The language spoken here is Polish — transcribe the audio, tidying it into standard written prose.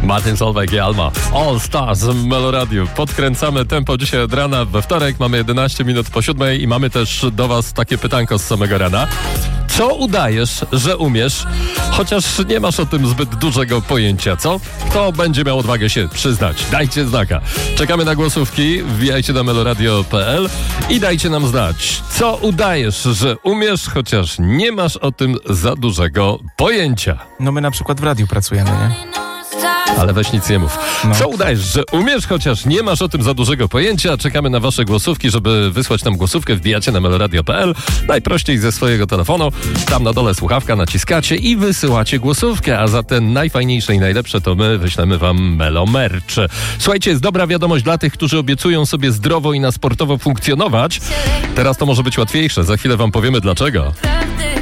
Martin Solveig i Alma. All Stars w Meloradiu. Podkręcamy tempo dzisiaj od rana. We wtorek mamy 11 minut po 7 i mamy też do was takie pytanko z samego rana. Co udajesz, że umiesz, chociaż nie masz o tym zbyt dużego pojęcia, co? Kto będzie miał odwagę się przyznać? Dajcie znaka. Czekamy na głosówki, wbijajcie na meloradio.pl i dajcie nam znać, co udajesz, że umiesz, chociaż nie masz o tym za dużego pojęcia. No my na przykład w radiu pracujemy, nie? Ale weź nic nie mów. No. Co udajesz, że umiesz, chociaż nie masz o tym za dużego pojęcia? Czekamy na wasze głosówki, żeby wysłać nam głosówkę. Wbijacie na meloradio.pl, najprościej ze swojego telefonu. Tam na dole słuchawka naciskacie i wysyłacie głosówkę. A za te najfajniejsze i najlepsze to my wyślemy wam Melo Merch. Słuchajcie, jest dobra wiadomość dla tych, którzy obiecują sobie zdrowo i na sportowo funkcjonować. Teraz to może być łatwiejsze. Za chwilę wam powiemy dlaczego.